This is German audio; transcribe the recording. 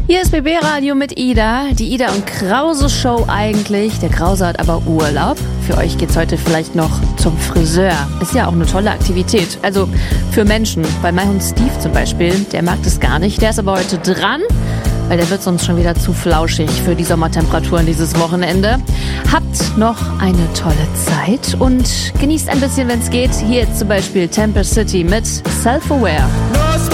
Hier ist BB Radio mit Ida, die Ida und Krause Show eigentlich. Der Krause hat aber Urlaub. Für euch geht's heute vielleicht noch zum Friseur. Ist ja auch eine tolle Aktivität. Also für Menschen. Bei mein Hund Steve zum Beispiel, der mag das gar nicht. Der ist aber heute dran, weil der wird sonst schon wieder zu flauschig für die Sommertemperaturen dieses Wochenende. Habt noch eine tolle Zeit und genießt ein bisschen, wenn es geht. Hier jetzt zum Beispiel Temple City mit Self-Aware.